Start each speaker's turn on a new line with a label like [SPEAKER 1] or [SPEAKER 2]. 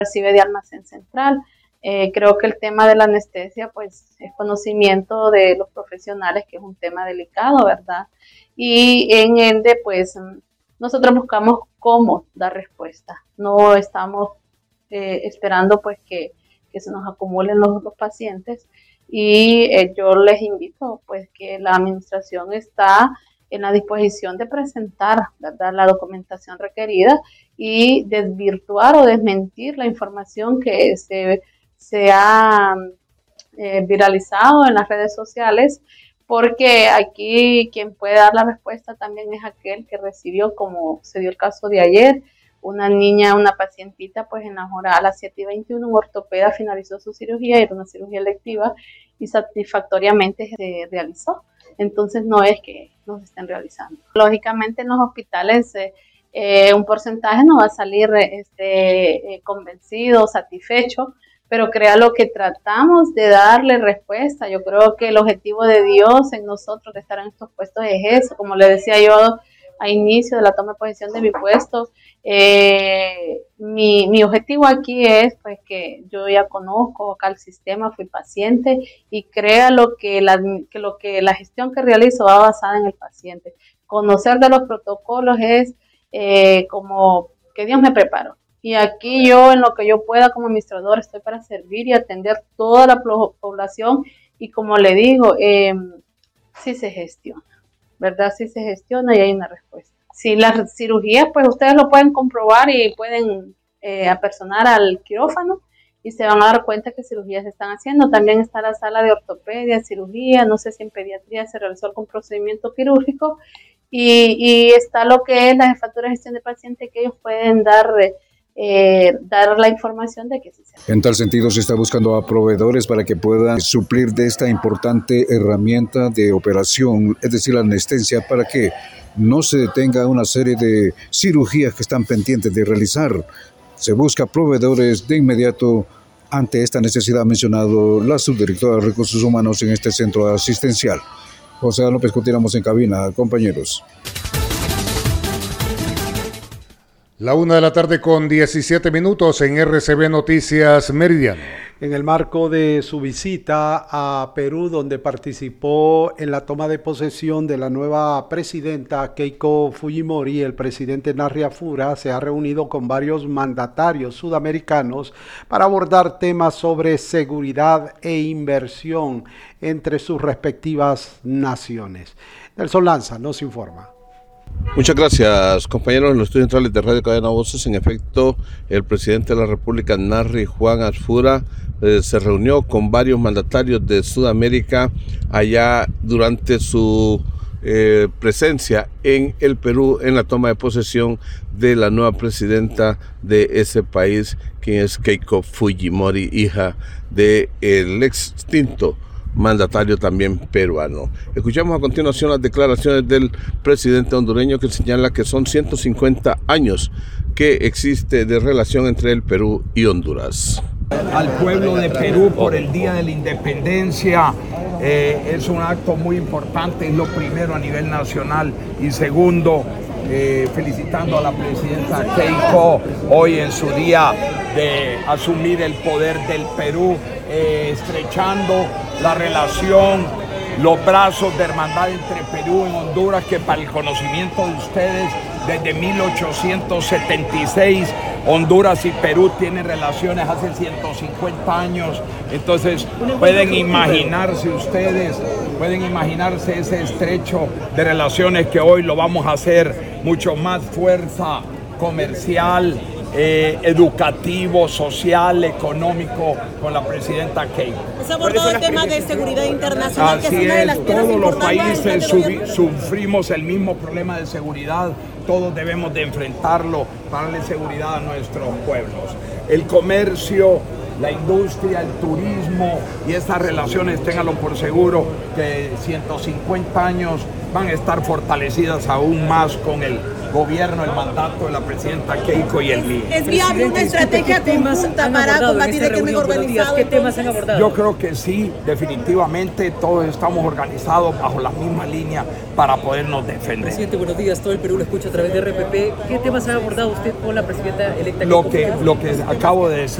[SPEAKER 1] recibe de Almacén Central. Creo que el tema de la anestesia, pues, es conocimiento de los profesionales, que es un tema delicado, ¿verdad? Y en ende, pues, nosotros buscamos cómo dar respuesta. No estamos esperando, pues, que se nos acumulen los pacientes. Y yo les invito, pues, que la administración está en la disposición de presentar, ¿verdad?, la documentación requerida y desvirtuar o desmentir la información que se ha viralizado en las redes sociales, porque aquí quien puede dar la respuesta también es aquel que recibió, como se dio el caso de ayer, una niña, una pacientita, pues en las horas a las 7:21, un ortopeda finalizó su cirugía, era una cirugía electiva y satisfactoriamente se realizó. Entonces no es que no se estén realizando. Lógicamente en los hospitales un porcentaje no va a salir convencido, satisfecho, pero créalo que tratamos de darle respuesta. Yo creo que el objetivo de Dios en nosotros de estar en estos puestos es eso. Como le decía yo a inicio de la toma de posesión de mi puesto, mi objetivo aquí es, pues, que yo ya conozco acá el sistema, fui paciente y crea lo que la gestión que realizo va basada en el paciente. Conocer de los protocolos es como que Dios me preparó. Y aquí yo, en lo que yo pueda como administrador, estoy para servir y atender toda la población. Y como le digo, sí se gestiona, ¿verdad? Sí se gestiona y hay una respuesta. Si las cirugías, pues ustedes lo pueden comprobar y pueden apersonar al quirófano y se van a dar cuenta que cirugías se están haciendo. También está la sala de ortopedia, cirugía, no sé si en pediatría se realizó algún procedimiento quirúrgico. Y está lo que es la jefatura de gestión de paciente, que ellos pueden dar la información de que sí se hace.
[SPEAKER 2] En tal sentido, se está buscando a proveedores para que puedan suplir de esta importante herramienta de operación, es decir, la anestesia, para que no se detenga una serie de cirugías que están pendientes de realizar. Se busca proveedores de inmediato ante esta necesidad, ha mencionado la subdirectora de Recursos Humanos en este centro asistencial. José López, continuamos en cabina, compañeros.
[SPEAKER 3] 1:17 en RCB Noticias Meridiano.
[SPEAKER 4] En el marco de su visita a Perú, donde participó en la toma de posesión de la nueva presidenta Keiko Fujimori, el presidente Narri Afura se ha reunido con varios mandatarios sudamericanos para abordar temas sobre seguridad e inversión entre sus respectivas naciones. Nelson Lanza nos informa.
[SPEAKER 5] Muchas gracias, compañeros. En los estudios centrales de Radio Cadena Voces, en efecto, el presidente de la República, Narri Juan Afura, se reunió con varios mandatarios de Sudamérica allá durante su presencia en el Perú en la toma de posesión de la nueva presidenta de ese país, quien es Keiko Fujimori, hija del extinto mandatario también peruano. Escuchamos a continuación las declaraciones del presidente hondureño, que señala que son 150 años que existe de relación entre el Perú y Honduras.
[SPEAKER 6] Al pueblo de Perú por el Día de la Independencia, es un acto muy importante, es lo primero a nivel nacional, y segundo, felicitando a la presidenta Keiko hoy en su día de asumir el poder del Perú, estrechando la relación, los brazos de hermandad entre Perú y Honduras, que para el conocimiento de ustedes, desde 1876 Honduras y Perú tienen relaciones hace 150 años. Entonces pueden imaginarse ese estrecho de relaciones, que hoy lo vamos a hacer mucho más fuerza comercial, educativo, social, económico con la presidenta Keiko.
[SPEAKER 7] Se abordó el tema de seguridad internacional.
[SPEAKER 6] Así que es una de las todos los países sufrimos el mismo problema de seguridad, todos debemos de enfrentarlo para darle seguridad a nuestros pueblos. El comercio, la industria, el turismo y esas relaciones, ténganlo por seguro, que 150 años van a estar fortalecidas aún más con el gobierno, el mandato de la presidenta Keiko y el mío.
[SPEAKER 7] ¿Es viable una estrategia conjunta para combatir el crimen organizado?
[SPEAKER 8] ¿Qué temas han abordado?
[SPEAKER 6] Yo creo que sí, definitivamente todos estamos organizados bajo la misma línea para podernos defender.
[SPEAKER 8] Presidente, buenos días. Todo el Perú lo escucha a través de RPP. ¿Qué temas ha abordado usted con la presidenta electa?
[SPEAKER 6] Lo que acabo de decir.